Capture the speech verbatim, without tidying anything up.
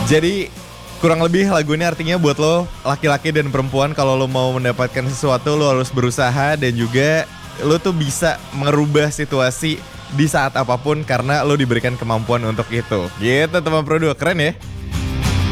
Jadi kurang lebih lagu ini artinya buat lo laki-laki dan perempuan, kalau lo mau mendapatkan sesuatu lo harus berusaha, dan juga lo tuh bisa merubah situasi di saat apapun karena lo diberikan kemampuan untuk itu. Gitu teman Pro dua, keren ya?